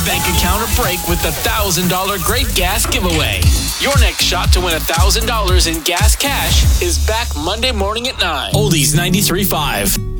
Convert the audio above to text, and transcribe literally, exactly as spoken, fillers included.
bank account or break with the one thousand dollars Great Gas Giveaway. Your next shot to win one thousand dollars in gas cash is back Monday morning at nine. Oldies ninety-three point five.